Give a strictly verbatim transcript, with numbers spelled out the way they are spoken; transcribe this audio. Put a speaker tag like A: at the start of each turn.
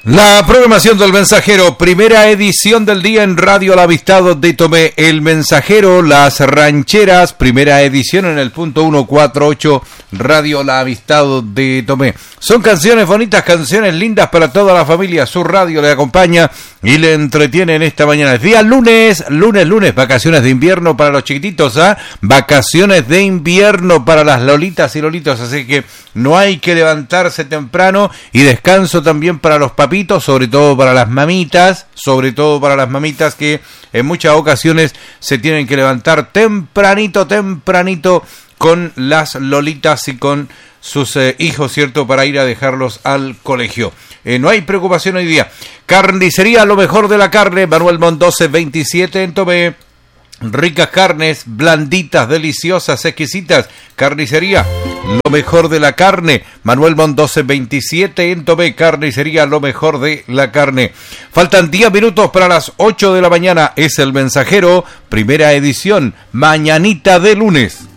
A: La programación del Mensajero, primera edición del día en Radio La Avistado de Tomé. El Mensajero, Las Rancheras, primera edición en el punto ciento cuarenta y ocho, Radio La Avistado de Tomé. Son canciones bonitas, canciones lindas para toda la familia. Su radio le acompaña y le entretiene en esta mañana. Es día lunes, lunes, lunes, vacaciones de invierno para los chiquititos, ¿ah? ¿eh? Vacaciones de invierno para las lolitas y lolitos, así que no hay que levantarse temprano, y descanso también para los papitos, sobre todo para las mamitas, sobre todo para las mamitas que en muchas ocasiones se tienen que levantar tempranito, tempranito con las lolitas y con sus eh, hijos, ¿cierto?, para ir a dejarlos al colegio. Eh, no hay preocupación hoy día. Carnicería, lo mejor de la carne, Manuel Mondoce veintisiete en Tomé. Ricas carnes, blanditas, deliciosas, exquisitas. Carnicería, lo mejor de la carne, Manuel Mondoce veintisiete en Tomé. Carnicería, lo mejor de la carne. Faltan diez minutos para las ocho de la mañana. Es el Mensajero, primera edición, mañanita de lunes.